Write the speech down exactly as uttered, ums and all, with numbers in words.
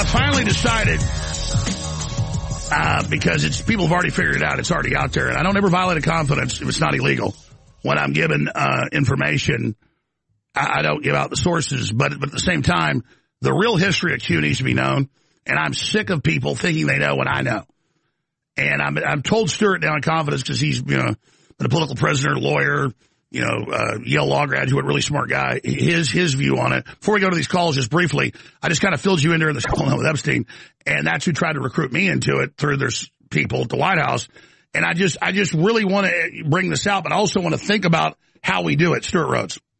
I finally decided, uh, because it's people have already figured it out. It's already out there. And I don't ever violate a confidence if it's not illegal. When I'm given uh, information, I, I don't give out the sources. But, but at the same time, the real history of Q needs to be known. And I'm sick of people thinking they know what I know. And I'm, I'm told Stewart now in confidence because he's, you know, been a political prisoner, lawyer, you know, uh, Yale law graduate, really smart guy. His, his view on it. Before we go to these calls, just briefly, I just kind of filled you in during this call with Epstein. And that's who tried to recruit me into it through their people at the White House. And I just, I just really want to bring this out, but I also want to think about how we do it. Stuart Rhodes.